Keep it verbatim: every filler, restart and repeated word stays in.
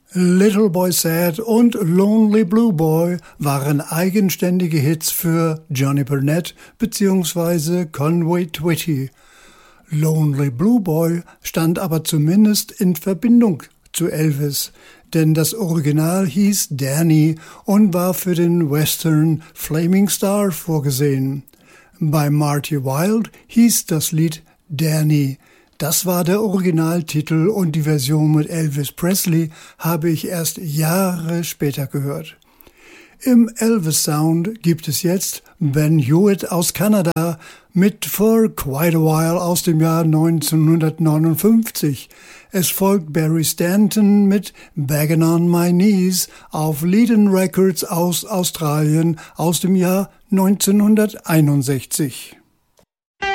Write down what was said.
Little Boy Sad und Lonely Blue Boy waren eigenständige Hits für Johnny Burnett bzw. Conway Twitty. Lonely Blue Boy stand aber zumindest in Verbindung zu Elvis, denn das Original hieß Danny und war für den Western Flaming Star vorgesehen. Bei Marty Wilde hieß das Lied Danny. Das war der Originaltitel und die Version mit Elvis Presley habe ich erst Jahre später gehört. Im Elvis-Sound gibt es jetzt Ben Hewitt aus Kanada mit For Quite a While aus dem Jahr neunzehnhundertneunundfünfzig. Es folgt Barry Stanton mit Beggin' on My Knees auf Leadin' Records aus Australien aus dem Jahr neunzehnhunderteinundsechzig.